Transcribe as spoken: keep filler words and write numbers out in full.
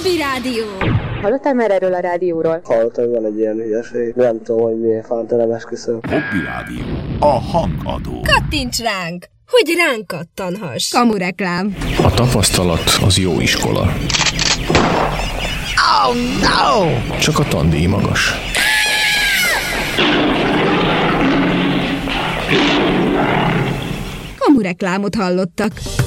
Hobby Rádió. Hallottál már erről a rádióról? Hallottam, hogy van egy ilyen hülyeség. Nem tudom, hogy miért fánta esküszöm. Hobby Rádió. A hangadó. Kattints ránk, hogy ránk kattanhass. Kamu reklám. A tapasztalat az jó iskola. Oh, no! Csak a tandíj magas. Kamu reklámot hallottak.